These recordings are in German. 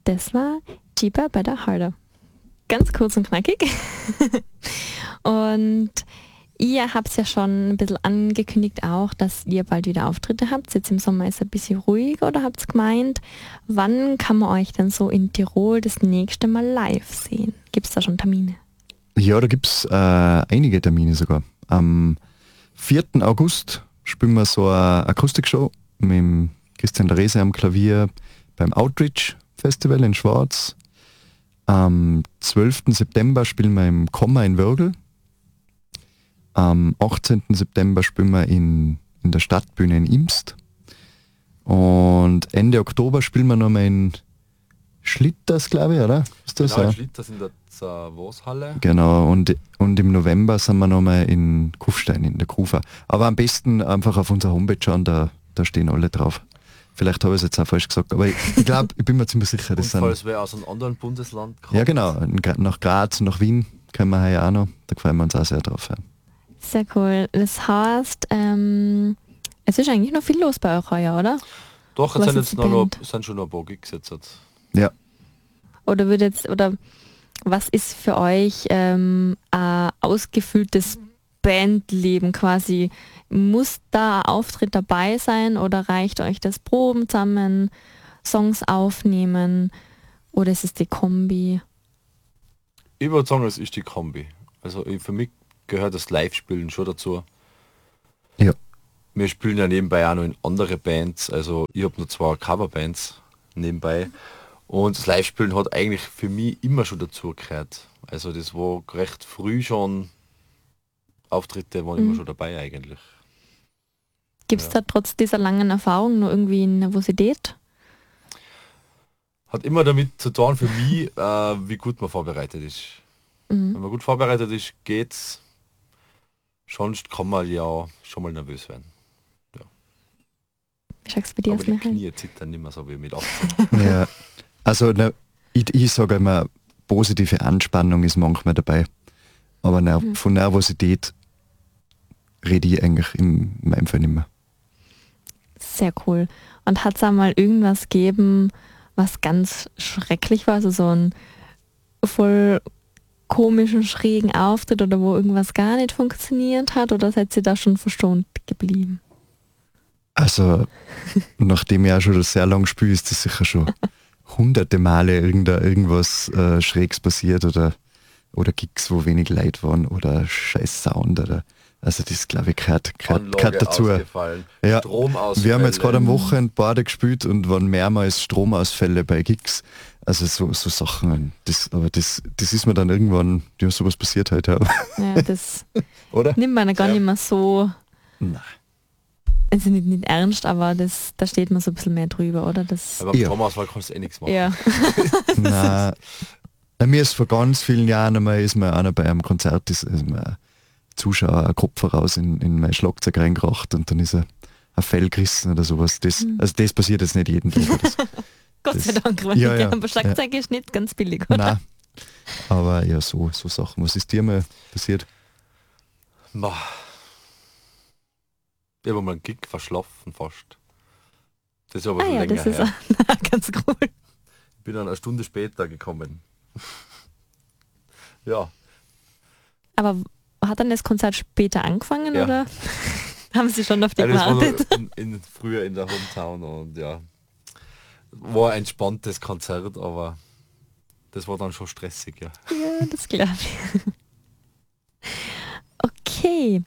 Das war Cheaper, Better, Harder. Ganz kurz und knackig. Und ihr habt es ja schon ein bisschen angekündigt auch, dass ihr bald wieder Auftritte habt. Jetzt im Sommer ist es ein bisschen ruhiger oder habt ihr gemeint, wann kann man euch denn so in Tirol das nächste Mal live sehen? Gibt es da schon Termine? Ja, da gibt es einige Termine sogar. Am 4. August spielen wir so eine Akustikshow mit dem Christian Larese am Klavier beim Outreach Festival in Schwarz. Am 12. September spielen wir im Komma in Würgl. Am 18. September spielen wir in der Stadtbühne in Imst. Und Ende Oktober spielen wir nochmal in Schlitters, glaube ich, oder? Ist das genau, in Schlitters in der Zerwashalle. Genau, und im November sind wir nochmal in Kufstein, in der Kufa. Aber am besten einfach auf unserer Homepage schauen, da stehen alle drauf. Vielleicht habe ich es jetzt auch falsch gesagt, aber ich glaube, ich bin mir ziemlich sicher, das und falls wer aus einem anderen Bundesland kommt. Ja genau, nach Graz, nach Wien können wir heuer auch noch, da freuen wir uns auch sehr drauf. Ja. Sehr cool. Das heißt, es ist eigentlich noch viel los bei euch heuer, oder? Doch, es sind schon noch ein paar Gigs jetzt. Ja. Oder was ist für euch ein ausgefülltes Bandleben quasi? Muss da ein Auftritt dabei sein oder reicht euch das Proben zusammen, Songs aufnehmen oder ist es die Kombi? Ich würde sagen, es ist die Kombi. Also für mich gehört das Live-Spielen schon dazu. Ja. Wir spielen ja nebenbei auch noch in andere Bands. Also ich habe noch 2 Coverbands nebenbei. Und das Live-Spielen hat eigentlich für mich immer schon dazu gehört. Also das war recht früh schon, Auftritte waren immer schon dabei eigentlich. Gibt es da trotz dieser langen Erfahrung nur irgendwie eine Nervosität? Hat immer damit zu tun für mich, wie gut man vorbereitet ist. Wenn man gut vorbereitet ist, geht's. Sonst kann man ja schon mal nervös werden. Ja. Wie schaust du bei dir aber aus, die Knie zittern nicht mehr so wie mit 18. Ja, also ich sage immer, positive Anspannung ist manchmal dabei. Aber von Nervosität rede ich eigentlich in meinem Fall nicht mehr. Sehr cool. Und hat es da mal irgendwas gegeben, was ganz schrecklich war? Also so ein voll komischen, schrägen Auftritt oder wo irgendwas gar nicht funktioniert hat? Oder seid ihr da schon verschont geblieben? Also, nachdem ich auch schon sehr lange spiele, ist das sicher schon hunderte Male irgendwas Schräges passiert oder Gigs, wo wenig Leute waren oder scheiß Sound oder also das glaube ich gehört dazu. Ja, Stromausfälle. Wir haben jetzt gerade am Wochenende Bade gespielt und waren mehrmals Stromausfälle bei Gigs. Also so Sachen. Das ist mir dann irgendwann, ja, sowas passiert halt. Ja, das oder? Nimmt man gar nicht mehr so. Nein. Also nicht ernst, aber da steht man so ein bisschen mehr drüber, oder? Aber beim Stromausfall kannst du nichts machen. Ja. Nein. Mir ist vor ganz vielen Jahren einmal ist mir einer bei einem Konzert ist mir ein Zuschauer einen Kopf voraus in mein Schlagzeug reingebracht und dann ist er ein Fell gerissen oder sowas. Also das passiert jetzt nicht jeden Tag. Gott sei Dank, weil aber Schlagzeug ist nicht ganz billig, oder? Nein. Aber ja, so Sachen. Was ist dir mal passiert? Ich habe mal einen Gig verschlafen fast. Das ist aber schon länger das ist her. Ganz cool. Ich bin dann eine Stunde später gekommen. Ja. Aber hat dann das Konzert später angefangen Ja. oder haben Sie schon auf die Das gewartet? war früher in der Hometown und ja, war ein entspanntes Konzert, aber das war dann schon stressig, ja. Ja, das glaube ich. Okay.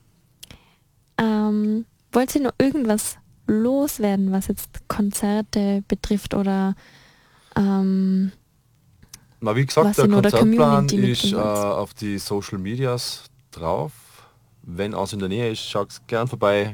Wollt ihr noch irgendwas loswerden, was jetzt Konzerte betrifft oder wie gesagt, was der in der Konzertplan Community ist auf die Social Medias drauf. Wenn alles in der Nähe ist, schaut gern vorbei.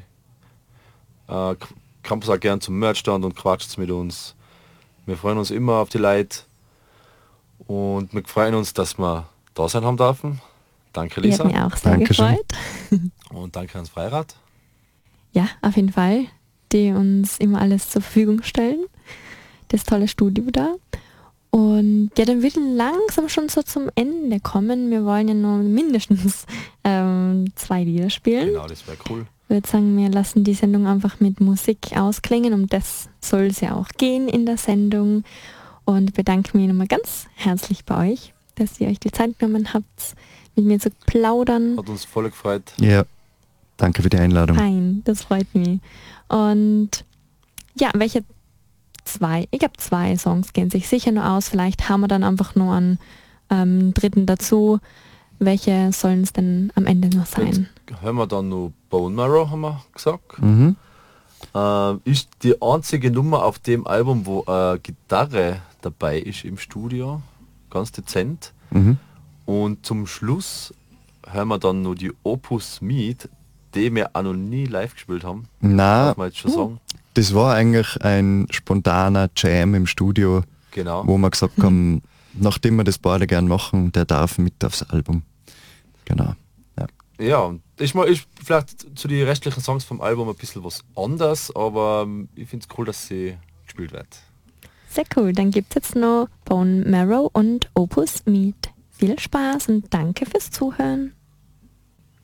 Kommt auch gern zum Merchstand und quatscht mit uns. Wir freuen uns immer auf die Leute und wir freuen uns, dass wir da sein haben dürfen. Danke, Lisa. Hat mich auch sehr Dankeschön. gefreut. Und danke ans Freirad. Ja, auf jeden Fall, die uns immer alles zur Verfügung stellen. Das tolle Studio da. Und ja, dann wird langsam schon so zum Ende kommen. Wir wollen ja nur mindestens 2 Lieder spielen. Genau, das wäre cool. Ich würde sagen, wir lassen die Sendung einfach mit Musik ausklingen. Um das soll es ja auch gehen in der Sendung. und bedanke mich nochmal ganz herzlich bei euch, dass ihr euch die Zeit genommen habt, mit mir zu plaudern. Hat uns voll gefreut. Ja, danke für die Einladung. Fein, das freut mich. Und ja, ich glaube 2 Songs gehen sich sicher nur aus. Vielleicht haben wir dann einfach nur einen dritten dazu. Welche sollen es denn am Ende noch sein? Jetzt hören wir dann noch Bone Marrow, haben wir gesagt. Mhm. Ist die einzige Nummer auf dem Album, wo Gitarre dabei ist im Studio. Ganz dezent. Mhm. Und zum Schluss hören wir dann nur die Opus Meat, die wir auch noch nie live gespielt haben. Na, Darf man jetzt schon sagen. das war eigentlich ein spontaner Jam im Studio, Genau. wo wir gesagt haben, nachdem wir das beide gern machen, der darf mit aufs Album. Genau. Ja. Ja, und ist vielleicht zu den restlichen Songs vom Album ein bisschen was anderes, aber ich finde es cool, dass sie gespielt wird. Sehr cool, dann gibt es jetzt noch Bone Marrow und Opus Meat. Viel Spaß und danke fürs Zuhören.